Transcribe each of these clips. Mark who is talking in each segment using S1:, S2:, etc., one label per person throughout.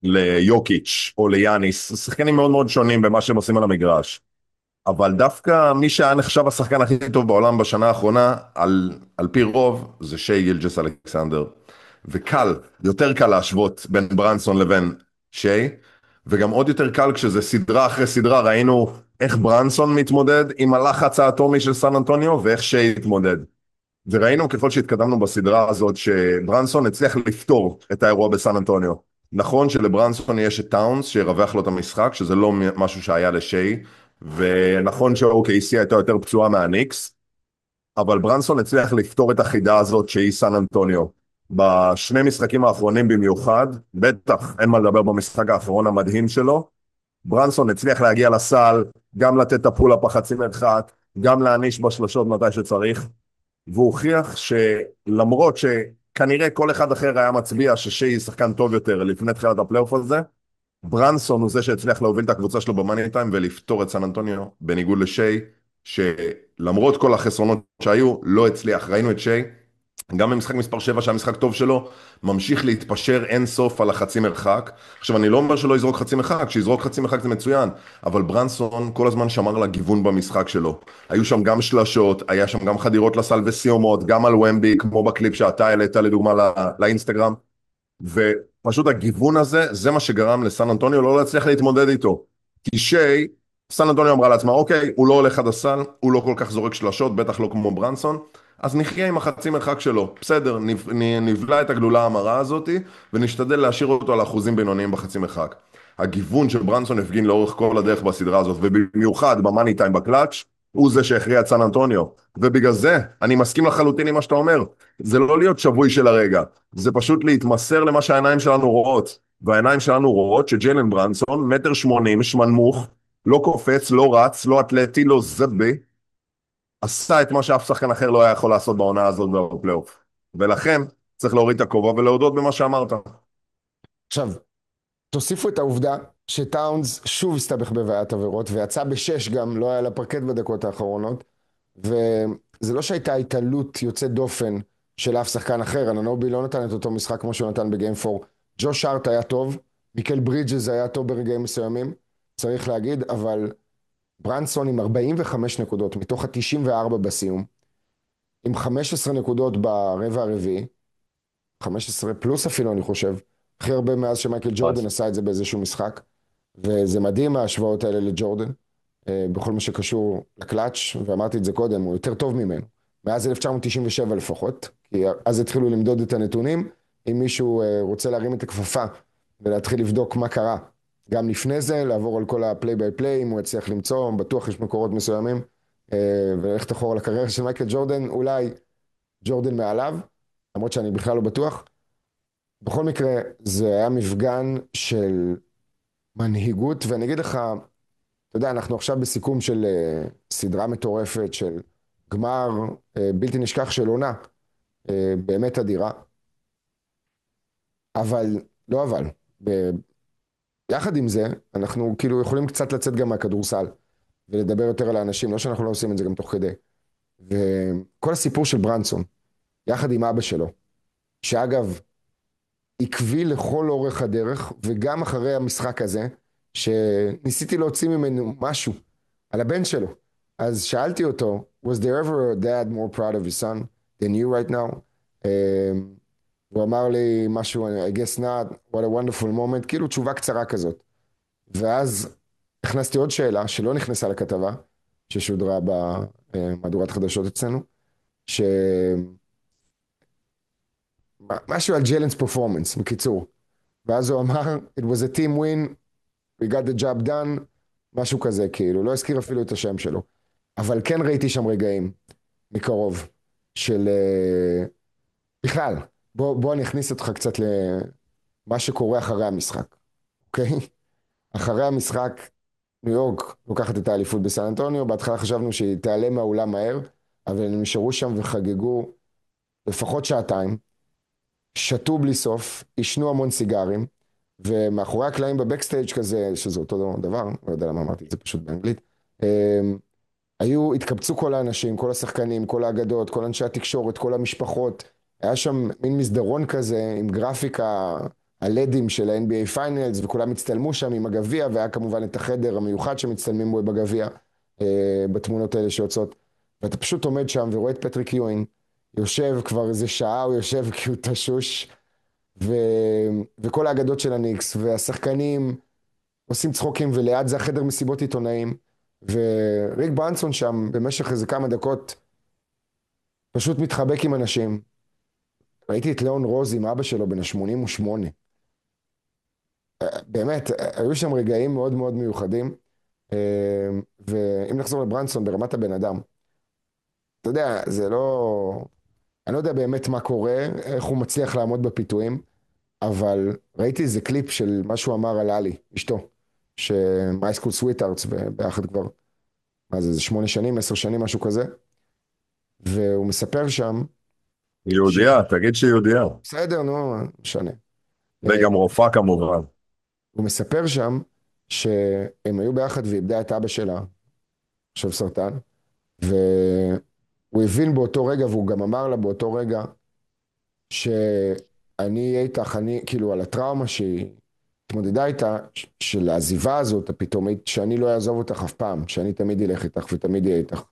S1: ליוקיץ' או ליאניס, שחקנים מאוד מאוד שונים במה שהם עושים על המגרש. אבל דווקא מי שהיה נחשב השחקן הכי טוב בעולם בשנה האחרונה, על פי רוב, זה שי גילג'ס אלכסנדר. וקל, יותר קל להשוות בין ברנסון לבין שי, וגם עוד יותר קל כשזה סדרה אחרי סדרה, ראינו איך ברנסון מתמודד עם הלחץ האטומי של סן אנטוניו, ואיך שי התמודד. וראינו ככל שהתקדמנו בסדרה הזאת, שברנסון הצליח לפתור את האירוע בסן אנטוניו. נכון שלברנסון יש את טאונס שירווח לו את המשחק, שזה לא משהו שהיה לשי, ונכון ש-OKC הייתה יותר פצועה מהניקס, אבל ברנסון הצליח לפתור את החידה הזאת שהיא סן אנטוניו. בשני משחקים האחרונים במיוחד, בטח אין מה לדבר במשחק האחרון המדהים שלו, ברנסון הצליח להגיע לסל, גם לתת את הפול-אפ החצי מרחק, גם להעניש בשלשות מתי שצריך, והוא הוכיח שלמרות שכנראה כל אחד אחר היה מצביע ששי שחקן טוב יותר לפני תחילת הפלייאוף הזה, ברנסון הוא זה שהצליח להוביל את הקבוצה שלו במאני טיים ולפתור את סן אנטוניו, בניגוד לשי, שלמרות כל החסרונות שהיו, לא הצליח. ראינו את שי, גם במשחק מספר 7 שהמשחק טוב שלו, ממשיך להתפשר אין סוף על החצי מרחק. עכשיו אני לא אומר שלא יזרוק חצי מרחק, שיזרוק חצי מרחק זה מצוין, אבל ברנסון כל הזמן שמר לגיוון במשחק שלו. היו שם גם שלשות, היה שם גם חדירות לסל וסיומות, גם על ומבי, כמו בקליפ שאתה העלית לדוגמה לאינסטגרם, ופשוט הגיוון הזה, זה מה שגרם לסן אנטוניו לא להצליח להתמודד איתו. כי שי, סן אנטוניו אמרה לעצמה, אוקיי, הוא לא הולך עד הסל, הוא לא כל כך זורק שלשות, בטח לא כמו ברנסון, אז נחיה עם החצי מרחק שלו. בסדר, נבלע את הגלולה המרה הזאת, ונשתדל להשאיר אותו על אחוזים בינוניים בחצי מרחק. הגיוון של ברנסון הפגין לאורך כל הדרך בסדרה הזאת, ובמיוחד במאני טיים בקלאץ', הוא זה שהכריע את סן אנטוניו. ובגלל זה, אני מסכים לחלוטין עם מה שאתה אומר. זה לא להיות שבוי של הרגע. זה פשוט להתמסר למה שהעיניים שלנו רואות. והעיניים שלנו רואות שג'יילן ברנסון, 1.80 מטר, שמנמוך, לא קופץ, לא רץ, לא אתלטי, לא זבי, עשה את מה שאף שחקן אחר לא היה יכול לעשות בעונה הזאת בפלייאוף. ולכן צריך להוריד את הכובע ולהודות במה שאמרת.
S2: עכשיו, תוסיפו את העובדה שטאונס שוב הסתבך בבעיית עבירות, ויצא בשש גם, לא היה לפרקט בדקות האחרונות, וזה לא שהייתה התעלות יוצאת דופן של אף שחקן אחר, אננובי לא נתן את אותו משחק כמו שהוא נתן בגיים 4, ג'וש הארט היה טוב, מיקל ברידג'ס היה טוב ברגעים מסוימים, צריך להגיד, אבל ברנסון עם 45 נקודות מתוך ה-94 בסיום, עם 15 נקודות ברבע הרביעי, 15 פלוס אפילו אני חושב, הכי הרבה מאז שמייקל ג'ורדן עשה את זה באיזשהו משחק, וזה מדהים ההשוואות האלה לג'ורדן, בכל מה שקשור לקלאץ', ואמרתי את זה קודם, הוא יותר טוב ממנו, מאז 1997 לפחות, כי אז התחילו למדוד את הנתונים, אם מישהו רוצה להרים את הכפפה ולהתחיל לבדוק מה קרה, גם לפני זה, לעבור על כל הפליי ביי פליי, אם הוא יצליח למצוא, בטוח יש מקורות מסוימים, וללכת אחורה לקריירה של מייקל ג'ורדן, אולי ג'ורדן מעליו, למרות שאני בכלל לא בטוח. בכל מקרה, זה היה מפגן של מנהיגות, ואני אגיד לך, אתה יודע, אנחנו עכשיו בסיכום של סדרה מטורפת, של גמר בלתי נשכח של עונה, באמת אדירה. אבל, לא אבל, יחד עם זה, אנחנו כאילו יכולים קצת לצאת גם מהכדורסל, ולדבר יותר על האנשים, לא שאנחנו לא עושים את זה גם תוך כדי. וכל הסיפור של ברנסון, יחד עם אבא שלו, שאגב, עקבי לכל אורך הדרך, וגם אחרי המשחק הזה, שניסיתי להוציא ממנו משהו על הבן שלו. אז שאלתי אותו, was there ever a dad more proud of his son than you right now? הוא אמר לי משהו, I guess not, what a wonderful moment, כאילו תשובה קצרה כזאת. ואז הכנסתי עוד שאלה, שלא נכנסה לכתבה, ששודרה במהדורת חדשות אצלנו, משהו על ג'יילנס פרפורמנס, בקיצור. ואז הוא אמר, it was a team win, we got the job done, משהו כזה, כאילו, לא הזכיר אפילו את השם שלו. אבל כן ראיתי שם רגעים, מקרוב, של... בכלל, בוא אני אכניס אותך קצת למה שקורה אחרי המשחק, אוקיי? אחרי המשחק, ניו יורק לוקחת את האליפות בסן אנטוניו, בהתחלה חשבנו שהיא תיעלם מהאולם מהר, אבל הם נשארו שם וחגגו לפחות שעתיים, שתו בלי סוף, ישנו המון סיגרים, ומאחורי הקלעים בבקסטייג' כזה, שזה אותו דבר, לא יודע למה אמרתי את זה פשוט באנגלית, התקבצו כל האנשים, כל השחקנים, כל האגדות, כל אנשי התקשורת, כל המשפחות, היה שם מין מסדרון כזה עם גרפיקה הלדים של ה-NBA פיינלס, וכולם הצטלמו שם עם הגביע, והיה כמובן את החדר המיוחד שמצטלמים בו בגביע, בתמונות האלה שיוצאות. ואתה פשוט עומד שם ורואה את פטריק יואין, יושב כבר איזה שעה, הוא יושב כי הוא תשוש, ו... וכל האגדות של הניקס, והשחקנים עושים צחוקים, וליד זה החדר מסיבות עיתונאים, וריק ברנסון שם במשך איזה כמה דקות, פשוט מתחבק עם אנשים. ראיתי את ליאון רוז עם אבא שלו בן ה-88. באמת, היו שם רגעים מאוד מאוד מיוחדים, ואם נחזור לברנסון ברמת הבן אדם, אתה יודע, זה לא... אני לא יודע באמת מה קורה, איך הוא מצליח לעמוד בפיתויים, אבל ראיתי איזה קליפ של מה שהוא אמר על אלי, אשתו, שמייסקול סוויטארטס ביחד כבר, מה זה 8 שנים, 10 שנים, משהו כזה, והוא מספר שם, ש...
S1: יהודייה, תגיד שהיא יהודייה.
S2: בסדר, נו, משנה.
S1: וגם רופאה כמובן.
S2: הוא מספר שם שהם היו ביחד ואיבדה את אבא שלה, עכשיו סרטן, והוא הבין באותו רגע, והוא גם אמר לה באותו רגע, שאני אהיה איתך, אני, כאילו, על הטראומה שהיא התמודדה איתה, של העזיבה הזאת, הפתאומית, שאני לא אעזוב אותך אף פעם, שאני תמיד אלך איתך ותמיד אהיה איתך.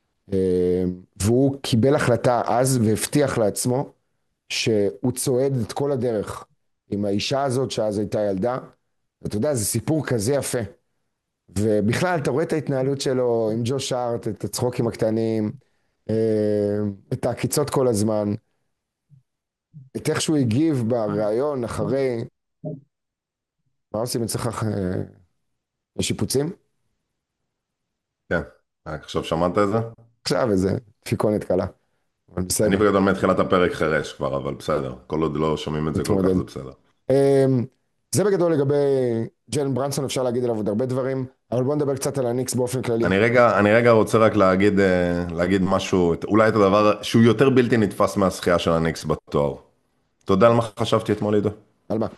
S2: והוא קיבל החלטה אז והבטיח לעצמו שהוא צועד את כל הדרך עם האישה הזאת שאז הייתה ילדה. ואתה יודע, זה סיפור כזה יפה. ובכלל, אתה רואה את ההתנהלות שלו עם ג'וש הארט, את הצחוקים הקטנים, את העקיצות כל הזמן, את איך שהוא הגיב בריאיון אחרי... מה עושים אצלך? יש שיפוצים?
S1: כן, עכשיו שמעת את זה?
S2: עכשיו איזה דפיקונת קלה, אבל
S1: אני
S2: בסדר,
S1: בגדול מתחילת הפרק חירש כבר, אבל בסדר. כל עוד לא שומעים את זה כל כך
S2: נתמודד.
S1: זה בסדר.
S2: זה בגדול לגבי ג'יילן ברנסון, אפשר להגיד עליו עוד הרבה דברים, אבל בוא נדבר קצת על הניקס באופן כללי.
S1: אני רגע רוצה רק להגיד משהו, אולי את הדבר שהוא יותר בלתי נתפס מהזכייה של הניקס בתואר. אתה יודע על מה חשבתי אתמול, עידו?
S2: על מה?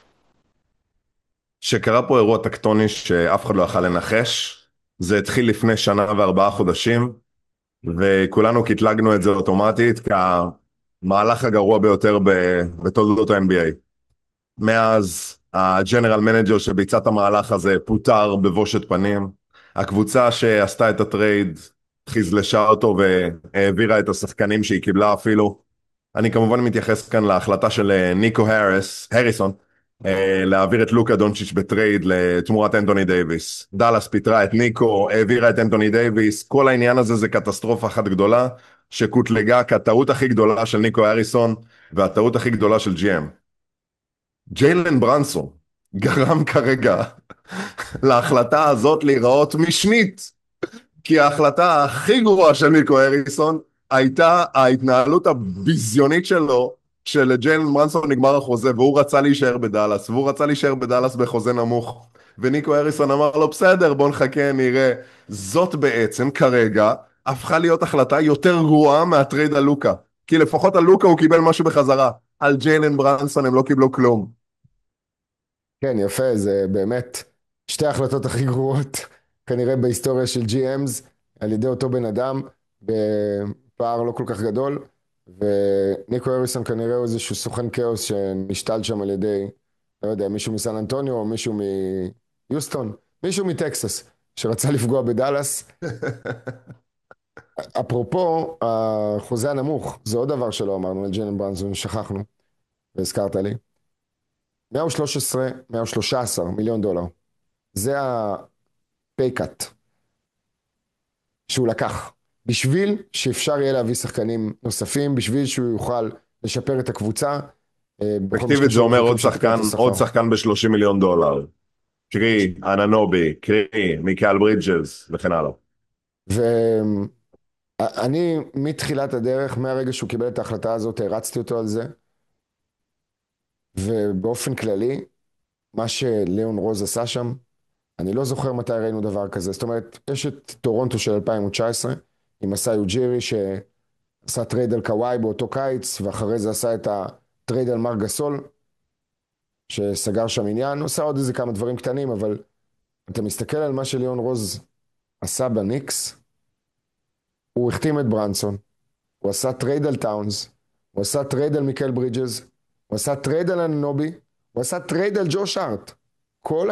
S1: שקרה פה אירוע טקטוני שאף אחד לא יכל לנחש. זה התחיל לפני שנה ו4 חודשים, וכולנו קטלגנו את זה אוטומטית כמהלך הגרוע ביותר בתולדות ה-NBA. מאז הג'נרל מנג'ר שביצע את המהלך הזה פוטר בבושת פנים. הקבוצה שעשתה את הטרייד חזלשה אותו והעבירה את השחקנים שהיא קיבלה אפילו. אני כמובן מתייחס כאן להחלטה של ניקו הריסון, להעביר את לוקה דונצ'יץ' בטרייד לתמורת אנטוני דייביס. דאלאס פיטרה את ניקו, העבירה את אנטוני דייביס. כל העניין הזה זה קטסטרופה אחת גדולה שקוטלגה כטעות הכי גדולה של ניקו הריסון והטעות הכי גדולה של GM. ג'יילן ברנסון גרם כרגע להחלטה הזאת להיראות משנית, כי ההחלטה הכי גרועה של ניקו הריסון הייתה ההתנהלות הביזיונית שלו, שלג'יילן ברנסון נגמר החוזה והוא רצה להישאר בדאלאס, והוא רצה להישאר בדאלאס בחוזה נמוך, וניקו הריסון אמר לו בסדר בוא נחכה נראה. זאת בעצם כרגע הפכה להיות החלטה יותר גרועה מהטרייד על לוקה, כי לפחות על לוקה הוא קיבל משהו בחזרה, על ג'יילן ברנסון הם לא קיבלו כלום.
S2: כן, יפה, זה באמת שתי ההחלטות הכי גרועות כנראה בהיסטוריה של GMs על ידי אותו בן אדם בפער לא כל כך גדול, וניקו הריסון כנראה הוא איזשהו סוכן כאוס שנשתל שם על ידי, לא יודע, מישהו מסן אנטוניו או מישהו מיוסטון, מישהו מטקסס שרצה לפגוע בדאלאס. אפרופו החוזה הנמוך, זה עוד דבר שלא אמרנו על ג'יילן ברנסון, שכחנו והזכרת לי. 113 מיליון דולר. זה הפייקאט שהוא לקח, בשביל שאפשר יהיה להביא שחקנים נוספים, בשביל שהוא יוכל לשפר את הקבוצה.
S1: אפקטיבית זה אומר עוד שחקן ב-30 מיליון דולר. קרי, אננובי, קרי, מיקל ברידג'ס וכן הלאה.
S2: ואני מתחילת הדרך, מהרגע שהוא קיבל את ההחלטה הזאת, הרצתי אותו על זה, ובאופן כללי, מה שליאון רוז עשה שם, אני לא זוכר מתי ראינו דבר כזה. זאת אומרת, יש את טורונטו של 2019, עם מסאי אוג'ירי שעשה טרייד על קוואי באותו קיץ, ואחרי זה עשה את הטרייד על מר גסול, שסגר שם עניין, עושה עוד איזה כמה דברים קטנים, אבל אתה מסתכל על מה שליאון רוז עשה בניקס, הוא החתים את ברנסון, הוא עשה טרייד על טאונס, הוא עשה טרייד על מיקל ברידג'ס, הוא עשה טרייד על אננובי, הוא עשה טרייד על ג'וש הארט. כל